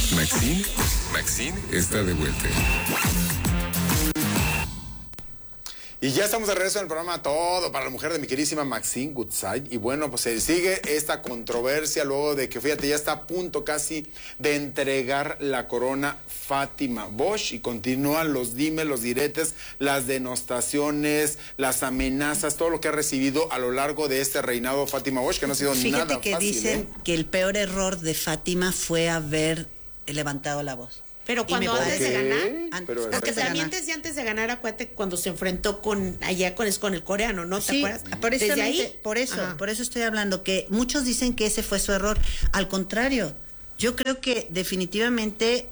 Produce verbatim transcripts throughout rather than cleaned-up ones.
Maxine, Maxine está de vuelta. Y ya estamos de regreso en el programa Todo para la Mujer de mi queridísima Maxine Goodside. Y bueno, pues se sigue esta controversia luego de que, fíjate, ya está a punto casi de entregar la corona Fátima Bosch. Y continúan los dimes, los diretes, las denostaciones, las amenazas, todo lo que ha recibido a lo largo de este reinado Fátima Bosch, que no ha sido Fíjate nada que fácil. dicen ¿eh? que el peor error de Fátima fue haber levantado la voz. Pero cuando antes de ganar, Pero porque de también ganar. desde antes de ganar, acuérdate cuando se enfrentó con allá con, es con el coreano, ¿no? ¿Te Sí, acuerdas? por eso, Desde ahí, por eso, Ajá. por eso estoy hablando, que muchos dicen que ese fue su error. Al contrario, yo creo que definitivamente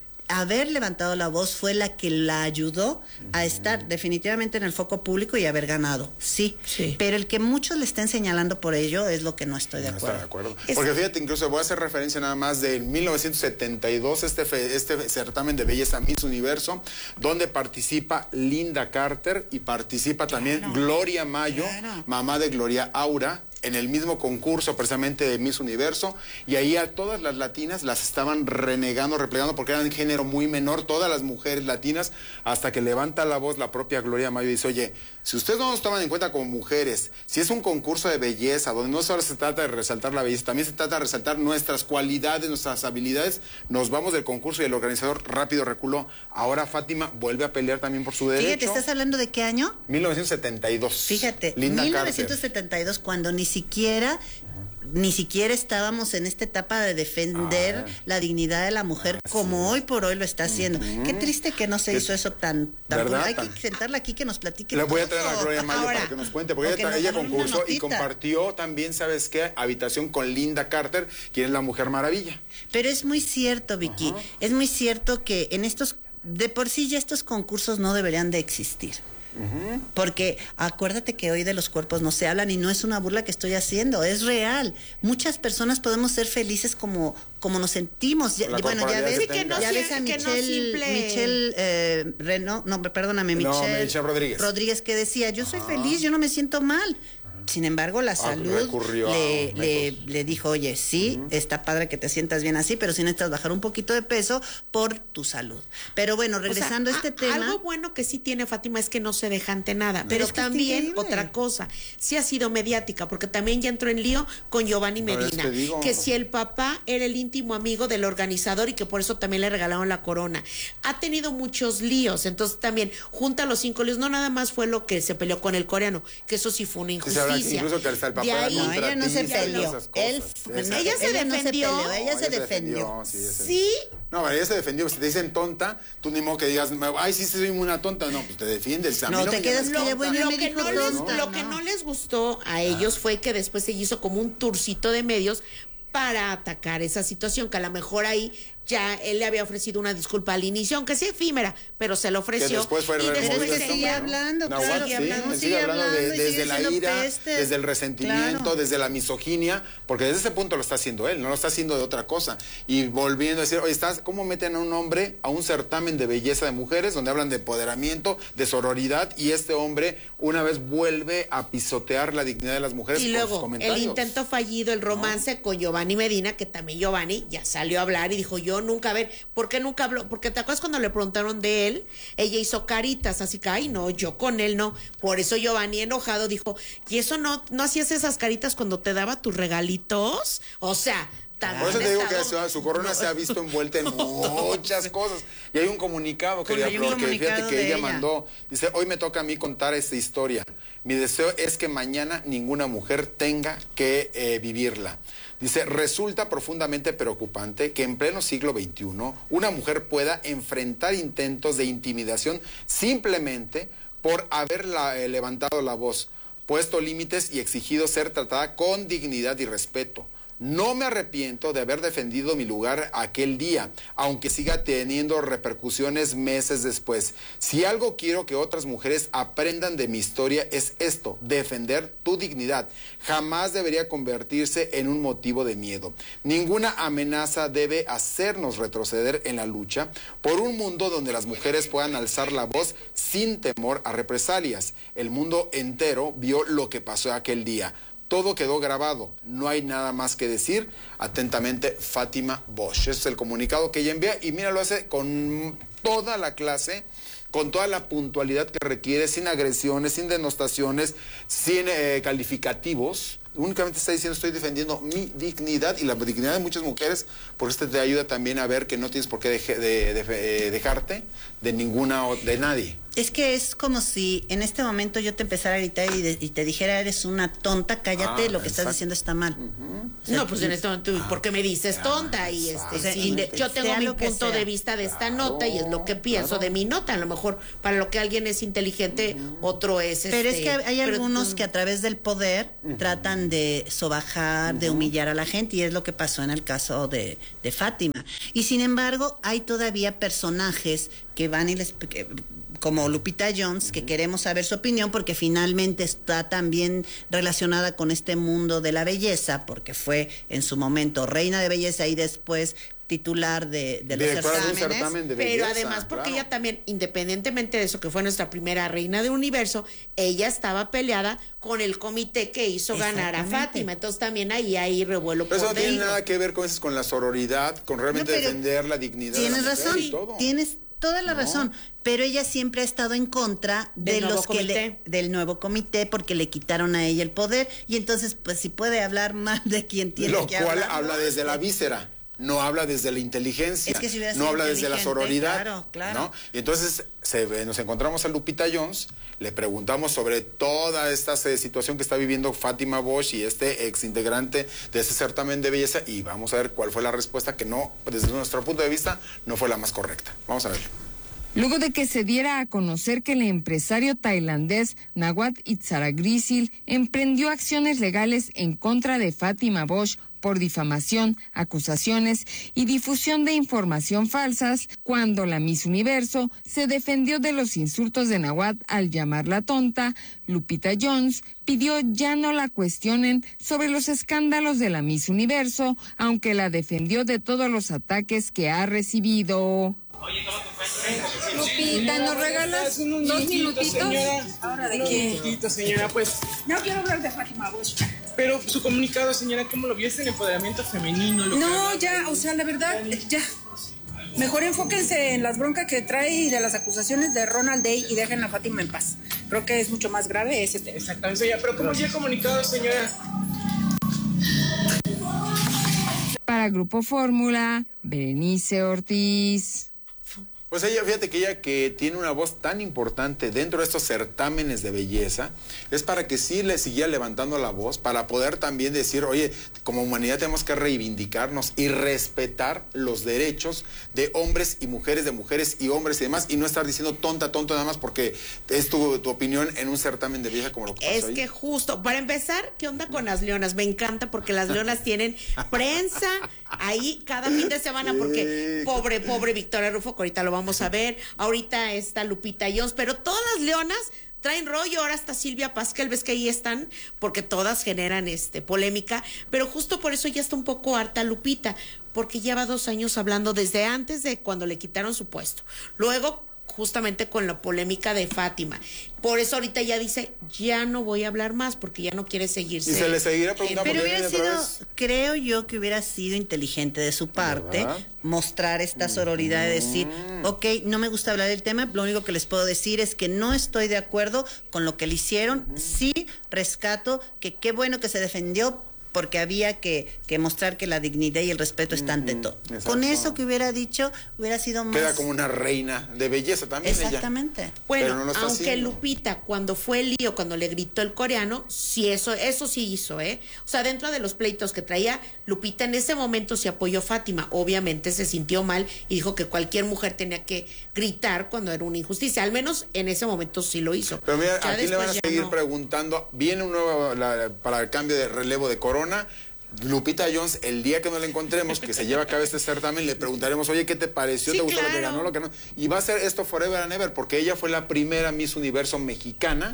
haber levantado la voz fue la que la ayudó a estar definitivamente en el foco público y haber ganado, sí. Sí. Pero el que muchos le estén señalando por ello es lo que no estoy de No acuerdo. está de acuerdo. Es- Porque fíjate, incluso voy a hacer referencia nada más de mil novecientos setenta y dos, este, fe- este certamen de belleza Miss Universo, donde participa Linda Carter y participa también Claro. Gloria Mayo, Claro. mamá de Gloria Aura, en el mismo concurso precisamente de Miss Universo, y ahí a todas las latinas las estaban renegando, replegando, porque eran de género muy menor, todas las mujeres latinas, hasta que levanta la voz la propia Gloria Mayo y dice, oye, si ustedes no nos toman en cuenta como mujeres, si es un concurso de belleza, donde no solo se trata de resaltar la belleza, también se trata de resaltar nuestras cualidades, nuestras habilidades, nos vamos del concurso y el organizador rápido reculó. Ahora Fátima vuelve a pelear también por su derecho. Fíjate, ¿estás hablando de qué año? mil novecientos setenta y dos. Fíjate, Linda mil Carter. novecientos setenta y dos, cuando ni siquiera, ni siquiera estábamos en esta etapa de defender Ah. la dignidad de la mujer Así como es. hoy por hoy lo está haciendo. Qué triste que no se Que- hizo eso tan, tan ¿verdad? Hay Tan- que sentarla aquí que nos platique. Le voy a todo. traer a Gloria Mayo Ahora, para que nos cuente, porque porque ella, nos ella mandaron una concursó y notita. compartió también, ¿sabes qué? Habitación con Linda Carter, quien es la Mujer Maravilla. Pero es muy cierto, Vicky, es muy cierto que en estos, de por sí ya estos concursos no deberían de existir. Porque acuérdate que hoy de los cuerpos no se hablan y no es una burla que estoy haciendo, es real. Muchas personas podemos ser felices como, como nos sentimos. Ya, La bueno, ya corporalidad ves, que Sí, que no ya sie- ves a que no Michelle, simple- Michelle eh, Reno, no, perdóname, No, Michelle, Michelle Rodríguez. Rodríguez que decía, yo soy feliz, yo no me siento mal. Sin embargo, la salud recurrió a le, le, métodos. le dijo, oye, sí, está padre que te sientas bien así, pero sí necesitas bajar un poquito de peso por tu salud. Pero bueno, regresando O sea, a este tema... Algo bueno que sí tiene Fátima es que no se deja ante nada. Pero, es que está también increíble. otra cosa, sí ha sido mediática, porque también ya entró en lío con Giovanni No, es Medina. que digo- Que si el papá era el íntimo amigo del organizador y que por eso también le regalaron la corona. Ha tenido muchos líos, entonces también junta los cinco líos. No nada más fue lo que se peleó con el coreano, que eso sí fue una Sí, se habla que injusticia. incluso que hasta el papá De era ahí- No, ella no se contratista y peleó. esas cosas. Él, Esa- Ella se no defendió. peleó, ella No, se defendió. sí, ella se- Sí. No, ella se defendió. Si te dicen tonta, tú ni modo que digas, ay, sí, soy una tonta. No, pues te defiendes. A mí No, no te me quedas llames que ya, tonta. bueno, Lo me que, dijo no les, tonta, lo no. que no les gustó a ellos fue que después se hizo como un turcito de medios para atacar esa situación, que a lo mejor ahí ya él le había ofrecido una disculpa al inicio, aunque sea efímera, pero se lo ofreció. Que después fue y removido después Pero es el que sigue ella- nombre, ¿no? hablando, Nahuatl, claro, sí, sigue hablando, él sigue hablando y de- sigue desde la haciendo ira, pestes. desde el resentimiento, Claro. desde la misoginia, porque desde ese punto lo está haciendo él, no lo está haciendo de otra cosa. Y volviendo a decir, oye, ¿estás, ¿cómo meten a un hombre a un certamen de belleza de mujeres donde hablan de empoderamiento, de sororidad, y este hombre una vez vuelve a pisotear la dignidad de las mujeres Y con sus luego, comentarios? el intento fallido, el romance con Giovanni Medina, que también Giovanni ya salió a hablar y dijo, yo nunca, a ver, ¿por qué nunca habló? Porque te acuerdas cuando le preguntaron de él, ella hizo caritas, así que, ay, no, yo con él no. Por eso Giovanni enojado dijo, ¿y eso no, no hacías esas caritas cuando te daba tus regalitos? O sea... también Por eso te digo que estado- su, su corona se ha visto envuelta en muchas cosas. Y hay un comunicado, quería hay un Flor, que comunicado fíjate que de ella, ella. mandó, dice, hoy me toca a mí contar esta historia. Mi deseo es que mañana ninguna mujer tenga que eh, vivirla. Dice, resulta profundamente preocupante que en pleno siglo veintiuno una mujer pueda enfrentar intentos de intimidación simplemente por haber la, eh, levantado la voz, puesto límites y exigido ser tratada con dignidad y respeto. No me arrepiento de haber defendido mi lugar aquel día, aunque siga teniendo repercusiones meses después. Si algo quiero que otras mujeres aprendan de mi historia es esto, defender tu dignidad. Jamás debería convertirse en un motivo de miedo. Ninguna amenaza debe hacernos retroceder en la lucha por un mundo donde las mujeres puedan alzar la voz sin temor a represalias. El mundo entero vio lo que pasó aquel día. Todo quedó grabado, no hay nada más que decir. Atentamente, Fátima Bosch. Ese es el comunicado que ella envía y mira, lo hace con toda la clase, con toda la puntualidad que requiere, sin agresiones, sin denostaciones, sin eh, calificativos. Únicamente está diciendo, estoy defendiendo mi dignidad y la dignidad de muchas mujeres, porque esto te ayuda también a ver que no tienes por qué deje, de, de, de, dejarte de ninguna, de nadie. Es que es como si en este momento yo te empezara a gritar y, de, y te dijera, eres una tonta, cállate, ah, lo que estás exacto. diciendo está mal. Uh-huh. O sea, no, pues en este momento, ah, ¿por qué me dices ah, tonta? Y este, o sea, sí, de, yo tengo mi punto de vista de esta claro, nota y es lo que pienso claro. de mi nota. A lo mejor para lo que alguien es inteligente, uh-huh. otro es... Pero este, es que hay pero, algunos que a través del poder uh-huh. tratan de sobajar, uh-huh. de humillar a la gente, y es lo que pasó en el caso de, de Fátima. Y sin embargo, hay todavía personajes que van y les... Que, como Lupita Jones, uh-huh. que queremos saber su opinión porque finalmente está también relacionada con este mundo de la belleza, porque fue en su momento reina de belleza y después titular de, de los certámenes, de certamen de belleza, pero además porque claro. ella también, independientemente de eso, que fue nuestra primera reina del universo, ella estaba peleada con el comité que hizo ganar a Fátima, entonces también ahí hay revuelo pero por eso no dentro. tiene nada que ver con eso, con la sororidad, con realmente no, defender la dignidad tienes de la mujer razón y todo. Tienes toda la no. razón, pero ella siempre ha estado en contra de del los nuevo que le, del nuevo comité porque le quitaron a ella el poder, y entonces pues si puede hablar más de quien tiene lo que cual hablar, habla ¿no? desde la víscera, no habla desde la inteligencia, es que si no habla desde la sororidad, claro, claro. ¿no? Y entonces se, nos encontramos a Lupita Jones, le preguntamos sobre toda esta eh, situación que está viviendo Fátima Bosch y este ex integrante de ese certamen de belleza, y vamos a ver cuál fue la respuesta que no, desde nuestro punto de vista, no fue la más correcta. Vamos a verlo. Luego de que se diera a conocer que el empresario tailandés Nawat Itzaragrisil emprendió acciones legales en contra de Fátima Bosch por difamación, acusaciones y difusión de información falsas, cuando la Miss Universo se defendió de los insultos de Nawat al llamarla tonta, Lupita Jones pidió ya no la cuestionen sobre los escándalos de la Miss Universo, aunque la defendió de todos los ataques que ha recibido. Lupita, ¿nos regalas unos dos minutitos? Señora, ¿Ahora de unos qué? minutitos, señora, pues. No quiero hablar de Fátima Bosch. Pero su comunicado, señora, ¿cómo lo vio? Es el empoderamiento femenino. Lo no, ya, o sea, la verdad, ya. Mejor enfóquense en las broncas que trae y de las acusaciones de Ronald Day y dejen a Fátima en paz. Creo que es mucho más grave ese tema. Exactamente, señora. Pero ¿cómo vio el comunicado, señora? Para Grupo Fórmula, Berenice Ortiz. Pues ella, fíjate que ella que tiene una voz tan importante dentro de estos certámenes de belleza, es para que sí le siguiera levantando la voz, para poder también decir, oye, como humanidad tenemos que reivindicarnos y respetar los derechos de hombres y mujeres, de mujeres y hombres y demás, y no estar diciendo tonta, tonta nada más porque es tu, tu opinión en un certamen de belleza como lo que pasó Es ahí. que justo, para empezar, ¿qué onda con las leonas? Me encanta porque las leonas tienen prensa ahí cada fin de semana, porque pobre, pobre Victoria Rufo, que ahorita lo vamos Vamos a ver, ahorita está Lupita Jones, pero todas las leonas traen rollo, ahora está Silvia Pasquel, ves que ahí están, porque todas generan este polémica, pero justo por eso ya está un poco harta Lupita, porque lleva dos años hablando desde antes de cuando le quitaron su puesto, luego justamente con la polémica de Fátima. Por eso ahorita ya dice, ya no voy a hablar más, porque ya no quiere seguirse. Y se le seguirá preguntando. Pero hubiera otra sido, vez. creo yo que hubiera sido inteligente de su parte, ¿verdad? Mostrar esta sororidad de decir, ok, no me gusta hablar del tema, lo único que les puedo decir es que no estoy de acuerdo con lo que le hicieron, sí rescato que qué bueno que se defendió, porque había que, que mostrar que la dignidad y el respeto está ante todo. Exacto. Con eso que hubiera dicho, hubiera sido más... Queda como una reina de belleza también. Exactamente. Ella. Bueno, Pero no lo está aunque haciendo. Lupita, cuando fue el lío, cuando le gritó el coreano, sí, eso, eso sí hizo, ¿eh? O sea, dentro de los pleitos que traía, Lupita en ese momento se apoyó a Fátima. Obviamente se sintió mal y dijo que cualquier mujer tenía que gritar cuando era una injusticia. Al menos en ese momento sí lo hizo. Pero mira, Ya aquí le van a después ya seguir no. preguntando. Viene un nuevo la- para el cambio de relevo de Corona. Lupita Jones, el día que nos la encontremos, que se lleva a cabo este certamen, le preguntaremos, oye, ¿qué te pareció? Sí, ¿Te gustó lo que claro. ganó, lo que no? Y va a ser esto forever and ever, porque ella fue la primera Miss Universo mexicana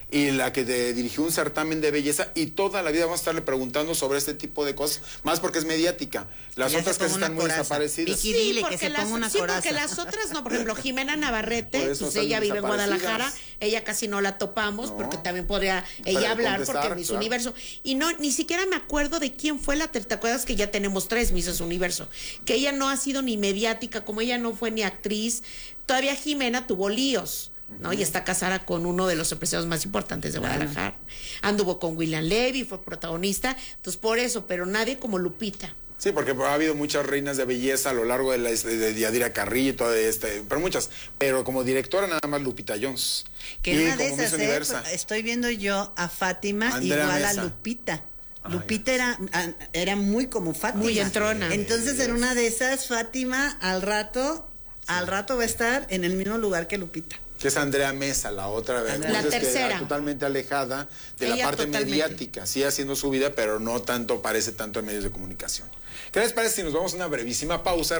y la que de- dirigió un certamen de belleza, y toda la vida vamos a estarle preguntando sobre este tipo de cosas, más porque es mediática. Las Ya se otras que ponga están una muy coraza. desaparecidas. Vicky, dile que porque se las, ponga una sí, coraza. porque las otras no, por ejemplo, Jimena Navarrete, Por eso pues están ella vive en desaparecidas. Guadalajara, ella casi no la topamos, No. porque también podría Para ella hablar, contestar, porque Miss claro. Universo, y no, ni siquiera me acuerdo de quién fue la, ter- ¿te acuerdas que ya tenemos tres Misses Universo? Que ella no ha sido ni mediática, como ella no fue ni actriz, todavía Jimena tuvo líos, ¿no? Y está casada con uno de los empresarios más importantes de Guadalajara. Anduvo con William Levy, fue protagonista, entonces por eso, pero nadie como Lupita. Sí, porque ha habido muchas reinas de belleza a lo largo de la de, de Yadira Carrillo y todo este, pero muchas, pero como directora nada más Lupita Jones. Que Y una de como Miss esas, ¿eh? Universa. Estoy viendo yo a Fátima Andrea igual Mesa. a Lupita. Ah, Lupita era, era muy como Fátima. Muy entrona. Entonces, en una de esas, Fátima al rato, al rato va a estar en el mismo lugar que Lupita. Que es Andrea Mesa, la otra, La entonces, que tercera. era totalmente alejada de la Ella parte totalmente. mediática, sí haciendo su vida, pero no tanto, parece tanto en medios de comunicación. ¿Qué les parece si nos vamos a una brevísima pausa?